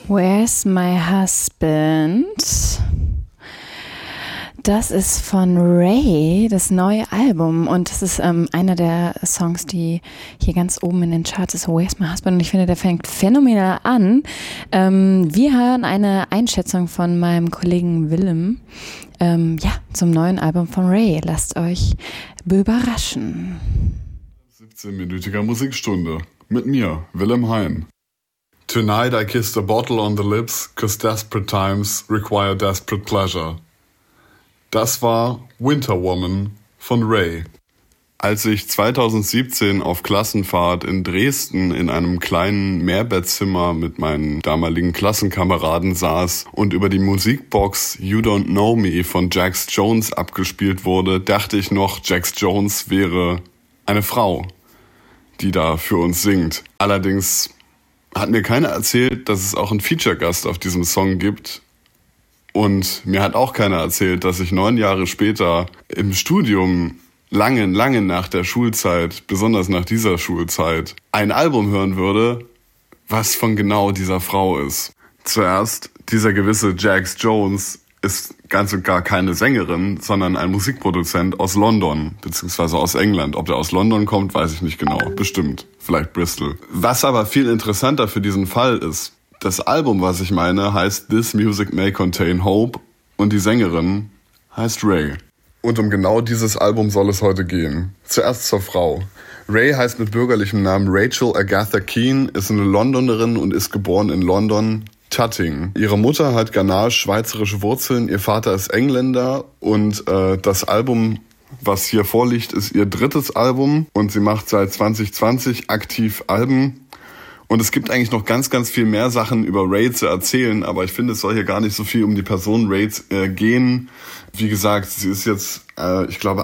Where's My Husband? Das ist von Ray, das neue Album. Und das ist einer der Songs, die hier ganz oben in den Charts ist. Where's My Husband? Und ich finde, der fängt phänomenal an. Wir hören eine Einschätzung von meinem Kollegen Willem zum neuen Album von Ray. Lasst euch überraschen. 17-minütiger Musikstunde. Mit mir, Willem Hein. Tonight I kissed a bottle on the lips, 'cause desperate times require desperate pleasure. Das war Winter Woman von Ray. Als ich 2017 auf Klassenfahrt in Dresden in einem kleinen Mehrbettzimmer mit meinen damaligen Klassenkameraden saß und über die Musikbox You Don't Know Me von Jax Jones abgespielt wurde, dachte ich noch, Jax Jones wäre eine Frau, die da für uns singt. Allerdings hat mir keiner erzählt, dass es auch einen Feature-Gast auf diesem Song gibt. Und mir hat auch keiner erzählt, dass ich 9 Jahre später im Studium, lange nach der Schulzeit, besonders nach dieser Schulzeit, ein Album hören würde, was von genau dieser Frau ist. Zuerst, dieser gewisse Jax Jones ist ganz und gar keine Sängerin, sondern ein Musikproduzent aus London, beziehungsweise aus England. Ob der aus London kommt, weiß ich nicht genau. Bestimmt. Vielleicht Bristol. Was aber viel interessanter für diesen Fall ist, das Album, was ich meine, heißt This Music May Contain Hope und die Sängerin heißt Ray. Und um genau dieses Album soll es heute gehen. Zuerst zur Frau. Ray heißt mit bürgerlichem Namen Rachel Agatha Keane, ist eine Londonerin und ist geboren in London, Tutting. Ihre Mutter hat ghanasch-schweizerische Wurzeln, ihr Vater ist Engländer und das Album, was hier vorliegt, ist ihr 3. Album und sie macht seit 2020 aktiv Alben. Und es gibt eigentlich noch ganz viel mehr Sachen über Ray zu erzählen, aber ich finde, es soll hier gar nicht so viel um die Person Ray gehen. Wie gesagt, sie ist jetzt, ich glaube,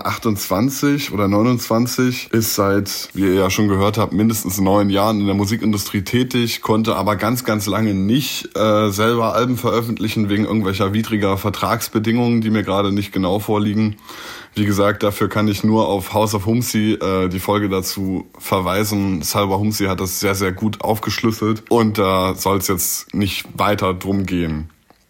28 oder 29, ist seit, wie ihr ja schon gehört habt, mindestens 9 Jahren in der Musikindustrie tätig, konnte aber ganz lange nicht selber Alben veröffentlichen, wegen irgendwelcher widriger Vertragsbedingungen, die mir gerade nicht genau vorliegen. Wie gesagt, dafür kann ich nur auf House of Humsi die Folge dazu verweisen. Salwa Humsi hat das sehr gut aufgeschlüsselt und da soll es jetzt nicht weiter drum gehen.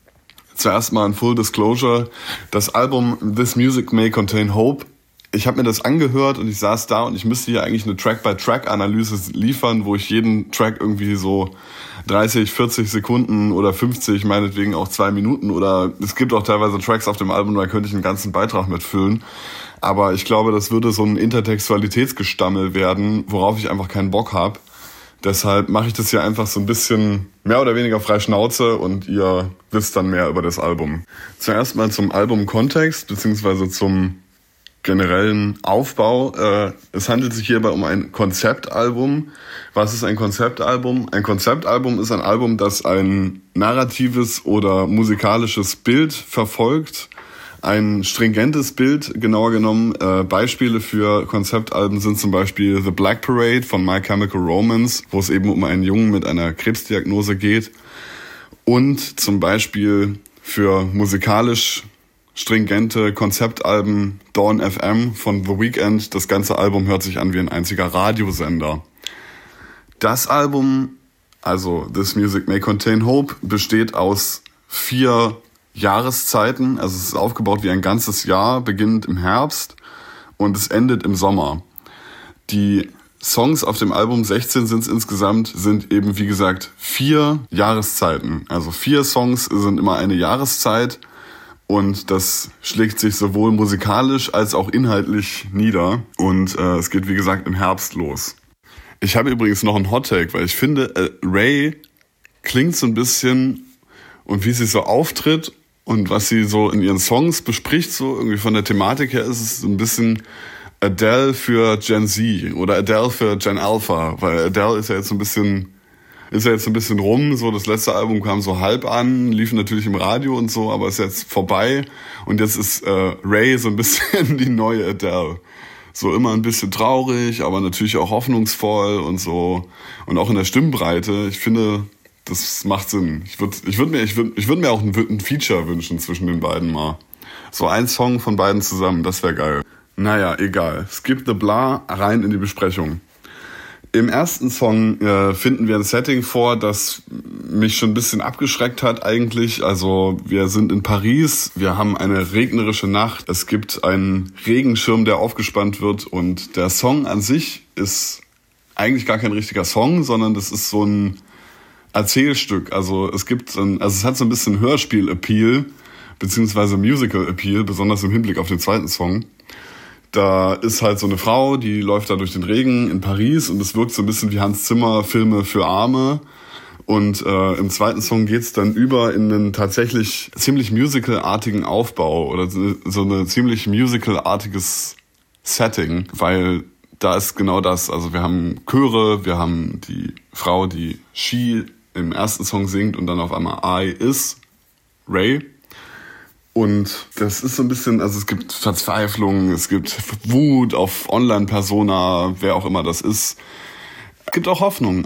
Zuerst mal ein Full Disclosure. Das Album This Music May Contain Hope, ich habe mir das angehört und ich saß da und ich müsste hier eigentlich eine Track-by-Track-Analyse liefern, wo ich jeden Track irgendwie so 30, 40 Sekunden oder 50, meinetwegen auch 2 Minuten oder es gibt auch teilweise Tracks auf dem Album, da könnte ich einen ganzen Beitrag mitfüllen. Aber ich glaube, das würde so ein Intertextualitätsgestammel werden, worauf ich einfach keinen Bock habe. Deshalb mache ich das hier einfach so ein bisschen mehr oder weniger frei Schnauze und ihr wisst dann mehr über das Album. Zuerst mal zum Albumkontext beziehungsweise zum generellen Aufbau. Es handelt sich hierbei um ein Konzeptalbum. Was ist ein Konzeptalbum? Ein Konzeptalbum ist ein Album, das ein narratives oder musikalisches Bild verfolgt. Ein stringentes Bild, genauer genommen. Beispiele für Konzeptalben sind zum Beispiel The Black Parade von My Chemical Romance, wo es eben um einen Jungen mit einer Krebsdiagnose geht. Und zum Beispiel für musikalisch stringente Konzeptalben Dawn FM von The Weeknd. Das ganze Album hört sich an wie ein einziger Radiosender. Das Album, also This Music May Contain Hope, besteht aus 4 Jahreszeiten. Also es ist aufgebaut wie ein ganzes Jahr, beginnend im Herbst und es endet im Sommer. Die Songs auf dem Album, 16 sind es insgesamt, sind eben wie gesagt 4 Jahreszeiten. Also 4 Songs sind immer eine Jahreszeit. Und das schlägt sich sowohl musikalisch als auch inhaltlich nieder. Und es geht, wie gesagt, im Herbst los. Ich habe übrigens noch einen Hot-Take, weil ich finde, Ray klingt so ein bisschen und wie sie so auftritt und was sie so in ihren Songs bespricht, so irgendwie von der Thematik her, ist es so ein bisschen Adele für Gen Z oder Adele für Gen Alpha. Weil Adele ist ja jetzt so ein bisschen rum, so das letzte Album kam so halb an, lief natürlich im Radio und so, aber ist jetzt vorbei und jetzt ist Ray so ein bisschen die neue Adele. So immer ein bisschen traurig, aber natürlich auch hoffnungsvoll und so und auch in der Stimmbreite. Ich finde, das macht Sinn. Ich würde mir auch ein Feature wünschen zwischen den beiden mal. So ein Song von beiden zusammen, das wäre geil. Naja, egal. Skip the blah, rein in die Besprechung. Im ersten Song finden wir ein Setting vor, das mich schon ein bisschen abgeschreckt hat eigentlich. Also wir sind in Paris, wir haben eine regnerische Nacht, es gibt einen Regenschirm, der aufgespannt wird und der Song an sich ist eigentlich gar kein richtiger Song, sondern das ist so ein Erzählstück. Also es hat so ein bisschen Hörspiel-Appeal, beziehungsweise Musical-Appeal, besonders im Hinblick auf den zweiten Song. Da ist halt so eine Frau, die läuft da durch den Regen in Paris und es wirkt so ein bisschen wie Hans Zimmer Filme für Arme. Und im zweiten Song geht's dann über in einen tatsächlich ziemlich musicalartigen Aufbau oder so eine ziemlich musicalartiges Setting, weil da ist genau das. Also wir haben Chöre, wir haben die Frau, die She im ersten Song singt und dann auf einmal I is Ray. Und das ist so ein bisschen, also es gibt Verzweiflung, es gibt Wut auf Online-Persona, wer auch immer das ist. Es gibt auch Hoffnung.